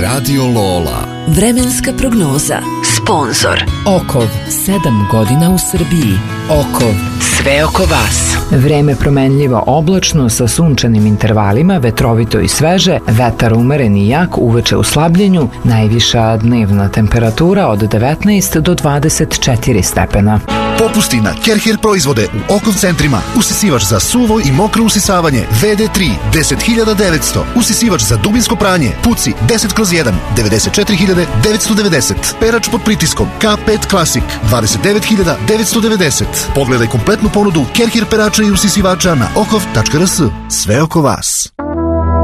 Radio Lola. Vremenska prognoza. Sponzor Okov, 7 godina u Srbiji. Okov, sve oko vas. Vreme promenljivo oblačno sa sunčanim intervalima, vetrovito i sveže, vetar umeren i jak, uveče u slabljenju, najviša dnevna temperatura od 19 do 24 stepena. Popusti na Kerher proizvode u Okov centrima. Usisivač za suvo i mokro usisavanje VD3 10.900. Usisivač za dubinsko pranje Puci 10/1 94.990. Perač pod pritiskom K5 Classic 29.990. Pogledaj kompletnu ponudu Kerher perača i usisivača na okov.rs. Sve oko vas.